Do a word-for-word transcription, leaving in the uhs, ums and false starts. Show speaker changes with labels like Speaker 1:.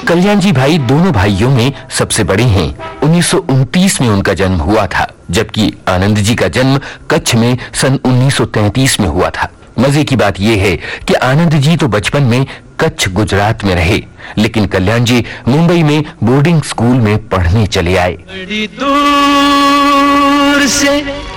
Speaker 1: कल्याण जी भाई दोनों भाइयों में सबसे बड़े हैं। उन्नीस सौ उनतीस में उनका जन्म हुआ था, जबकि आनंद जी का जन्म कच्छ में सन उन्नीस सौ तैंतीस में हुआ था। मजे की बात यह है कि आनंद जी तो बचपन में कच्छ गुजरात में रहे, लेकिन कल्याण जी मुंबई में बोर्डिंग स्कूल में पढ़ने चले आए।
Speaker 2: बड़ी दूर से